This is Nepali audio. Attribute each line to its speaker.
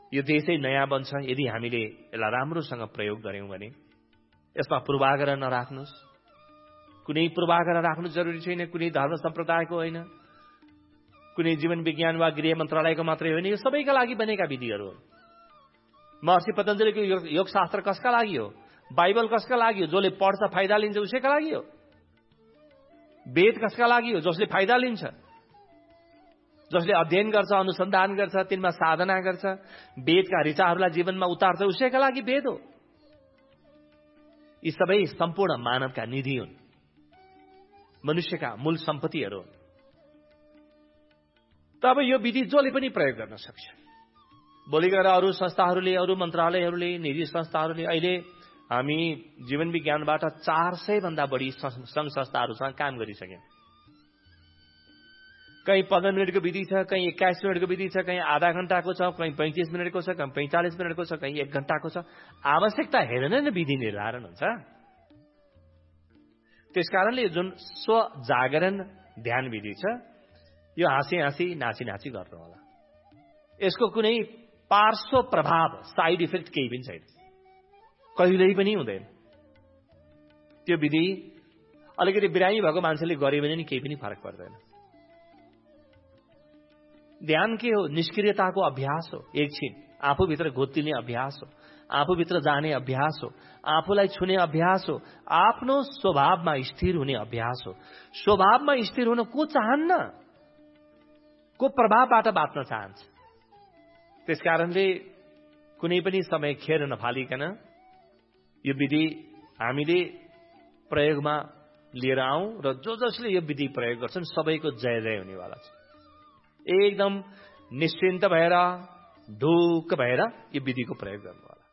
Speaker 1: यो देशै नयाँ बन्छ यदि हामीले यसलाई राम्रोसँग प्रयोग गर्यौं भने। यसमा पूर्वाग्रह नराख्नुस्, कुनै पूर्वाग्रह राख्नु जरुरी छैन, कुनै धर्म सम्प्रदायको होइन, कुनै जीवन विज्ञान वा गृह मन्त्रालयको मात्रै होइन, यो सबैका लागि बनेका विधिहरू हुन्। महर्षि पतञ्जलिको योगशास्त्र कसका लागि हो? बाइबल कसका लागि हो? जसले पढ्छ फाइदा लिन्छ उसैका लागि हो। वेद कसका लागि हो? जसले फाइदा लिन्छ, जसले अध्ययन गर्छ, अनुसन्धान गर्छ, तिनमा साधना गर्छ, वेदका ऋचाहरूलाई जीवनमा उतार्छ, उसैका लागि वेद हो। यी सबै सम्पूर्ण मानवका निधि हुन्, मनुष्यका मूल सम्पत्तिहरू हुन्। तब यो विधि जसले पनि प्रयोग गर्न सक्छ। भोलि गएर अरू संस्थाहरूले, अरू मन्त्रालयहरूले, निजी संस्थाहरूले, अहिले हामी जीवन विज्ञानबाट 400 भन्दा बढी संघ संस्थाहरूसँग काम गरिसक्यौं। कहीं 15 मिनटको विधि छ, कहीं 21 मिनटको विधि छ, कहीं आधा घण्टाको छ, कहीं 35 मिनटको छ, कहीं 45 मिनटको छ, कहीं 1 घण्टाको छ। आवश्यकता हेरेर नै विधि निर्धारण हुन्छ। त्यसकारणले जुन स्वजागरण ध्यान विधि छ यो हाँसी हाँसी नाची नाची गर्नु होला। यसको कुनै पार्श्व प्रभाव, साइड इफेक्ट केही पनि छैन, कहिल्यै पनि हुँदैन। त्यो विधि अलिकति बिरामी भएको मान्छेले गरे भने नि केही पनि फरक पर्दैन। ध्यान के हो? निष्क्रियताको अभ्यास हो। एकछिन आफूभित्र घोत्तिने अभ्यास हो, आफूभित्र जाने अभ्यास हो, आफूलाई छुने अभ्यास हो, आफ्नो स्वभावमा स्थिर हुने अभ्यास हो। स्वभावमा स्थिर हुन को चाहन्न? को प्रभावबाट बाँच्न चाहन्छ? त्यसकारणले कुनै पनि समय खेर नफालिकन यो विधि हामीले प्रयोगमा लिएर आउँ र जसले यो विधि प्रयोग गर्छन् सबैको जय जय हुनेवाला छ। एकदम निश्चिन्त भएर, ढुक्क भएर यो विधिको प्रयोग गर्नुहोला।